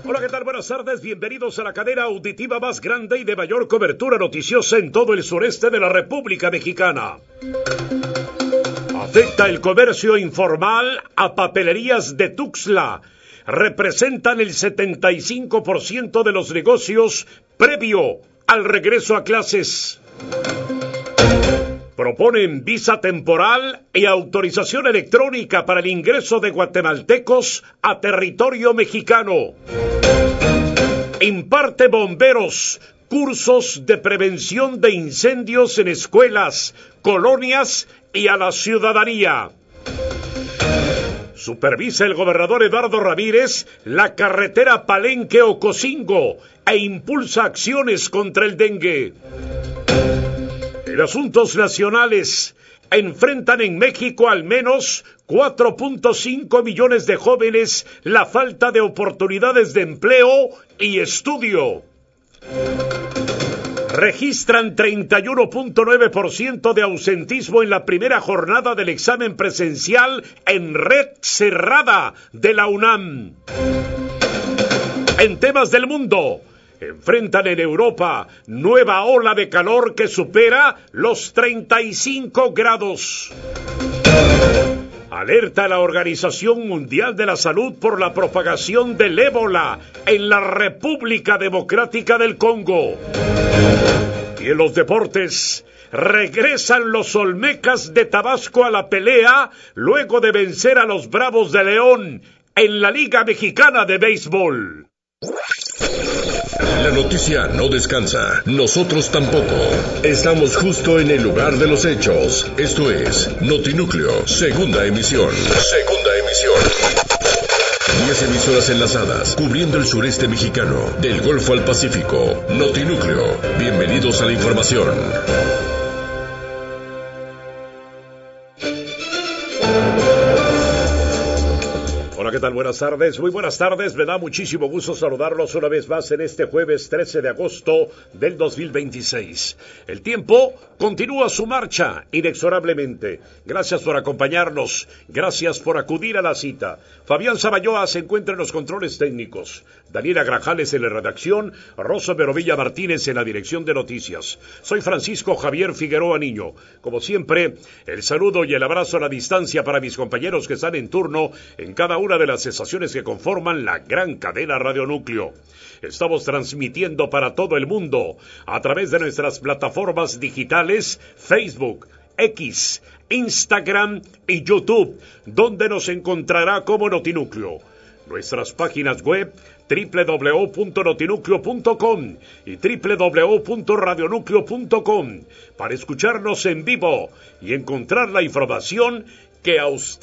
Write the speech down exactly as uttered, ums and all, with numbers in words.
Hola, ¿qué tal? Buenas tardes, bienvenidos a la cadena auditiva más grande y de mayor cobertura noticiosa en todo el sureste de la República Mexicana. Afecta el comercio informal a papelerías de Tuxtla. Representan el setenta y cinco por ciento de los negocios previo al regreso a clases. Proponen visa temporal y autorización electrónica para el ingreso de guatemaltecos a territorio mexicano. Imparte bomberos cursos de prevención de incendios en escuelas, colonias y a la ciudadanía. Supervisa el gobernador Eduardo Ramírez la carretera Palenque-Ocosingo e impulsa acciones contra el dengue. En asuntos nacionales, enfrentan en México al menos cuatro punto cinco millones de jóvenes la falta de oportunidades de empleo y estudio. Registran treinta y uno punto nueve por ciento de ausentismo en la primera jornada del examen presencial en red cerrada de la UNAM. En temas del mundo, enfrentan en Europa nueva ola de calor que supera los treinta y cinco grados. Alerta a la Organización Mundial de la Salud por la propagación del ébola en la República Democrática del Congo. Y en los deportes, regresan los Olmecas de Tabasco a la pelea luego de vencer a los Bravos de León en la Liga Mexicana de Béisbol. La noticia no descansa, nosotros tampoco. Estamos justo en el lugar de los hechos. Esto es Notinúcleo, segunda emisión. Segunda emisión. Diez emisoras enlazadas, cubriendo el sureste mexicano, del Golfo al Pacífico. Notinúcleo, bienvenidos a la información. Hola, ¿qué tal? Buenas tardes, muy buenas tardes, me da muchísimo gusto saludarlos una vez más en este jueves trece de agosto del dos mil veintiséis. El tiempo continúa su marcha inexorablemente. Gracias por acompañarnos, gracias por acudir a la cita. Fabián Sabayoa se encuentra en los controles técnicos, Daniela Grajales en la redacción, Rosa Merovilla Martínez en la dirección de noticias. Soy Francisco Javier Figueroa Niño. Como siempre, el saludo y el abrazo a la distancia para mis compañeros que están en turno en cada una de las estaciones que conforman la gran cadena Radio Núcleo. Estamos transmitiendo para todo el mundo a través de nuestras plataformas digitales Facebook, X, Instagram y YouTube, donde nos encontrará como Notinúcleo. Nuestras páginas web doble u doble u doble u punto notinúcleo punto com y doble u doble u doble u punto radionúcleo punto com para escucharnos en vivo y encontrar la información que a usted